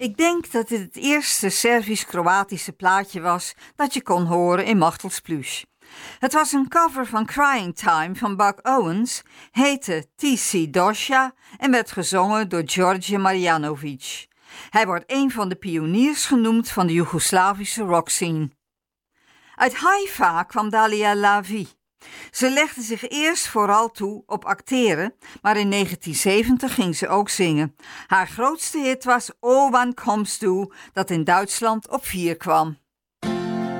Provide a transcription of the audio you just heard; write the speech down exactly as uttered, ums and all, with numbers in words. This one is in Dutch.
Ik denk dat dit het eerste Servisch-Kroatische plaatje was dat je kon horen in Machtels Pluche. Het was een cover van Crying Time van Buck Owens, heette T C Dosja en werd gezongen door George Marjanovic. Hij wordt een van de pioniers genoemd van de Joegoslavische rockscene. Uit Haifa kwam Dalia Lavi. Ze legde zich eerst vooral toe op acteren, maar in negentien zeventig ging ze ook zingen. Haar grootste hit was O Wann kommst du, dat in Duitsland op vier kwam.